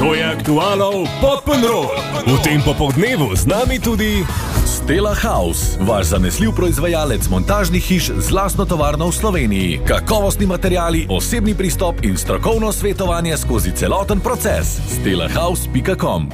To je Aktualov Podprl. V tem popoldnevu z nami tudi Stella House, vaš zanesljiv proizvajalec montažnih hiš z lastno tovarno v Sloveniji. Kakovostni materiali, osebni pristop in strokovno svetovanje skozi celoten proces. stellahouse.com.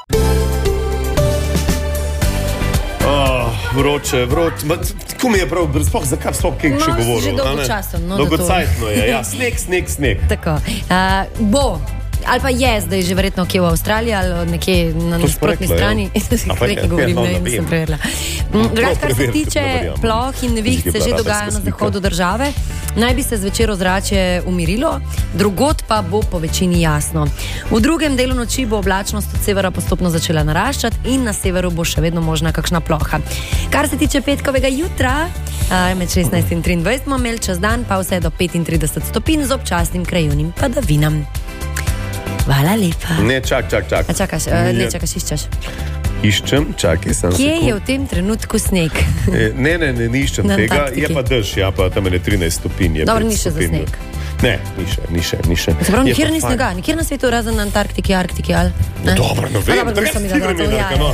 Vroče. Tako mi je prav, zakaj sploh kaj še govoril? Že dolgo časa. Dolgocajtno je, ja. Sneg. Tako. Bo. Ali pa je zdaj že verjetno kje v Avstraliji ali nekje na nasprotni strani. Nekaj govorim, ne sem preverila. Kar se tiče ploh in neviht, se že dogaja na zahodu države. Naj bi se zvečer ozračje umirilo, drugod pa bo po večini jasno. V drugem delu noči bo oblačnost od severa postopno začela naraščati in na severu bo še vedno možna kakšna ploha. Kar se tiče petkovega jutra, med 16 in 23 bomo imeli čez dan pa vse do 35 stopinj z občasnim krajevnim padavinam. Hvala lepa. Ne, čak. A čakaš, iščeš. Iščem, čakaj, sem Kje je v tem trenutku sneg? Ne, iščem Na tega, Antarktiki. je pa dež, ja, pa tam je 13 stopinj. Dobro, ni še za sneg. Ne, ni še. Se pravi, nikjer ni snega, nikjer na svetu razen na Antarktiki, Arktiki, ali? Ne? Dobro, no vem, Dobro, takrat nisem si videla, vremenarka, ja, no.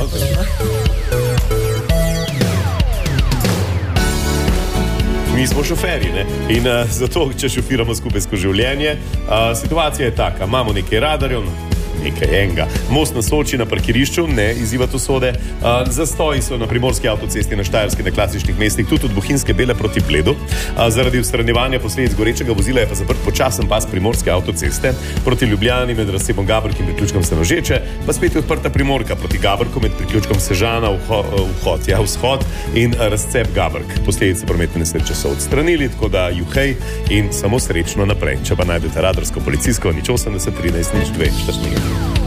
Mi smo šoferji, ne? In zato, če šofiramo skupaj skozi življenje, situacija je taka, imamo nekaj radarjev, nekaj enega. Most na Soči na parkirišču ne izziva to sode. Zastoji so na primorski avtocesti, na Štajerski, na klasičnih mestih, tudi od Bohinjske Bele proti Bledu. Zaradi odstranjevanja posledic gorečega vozila je pa zaprt počasen pas primorske avtoceste proti Ljubljani med razcepom Gabrk in priključkom Stanožeče, pa spet je odprta Primorka proti Gabrku med priključkom Sežana vzhod in razcep Gabrk. Posledice prometne nesreče so odstranili, tako da juhej in samo srečno naprej. Če pa najdete radarsko policijsko, nič 80 13 02 4.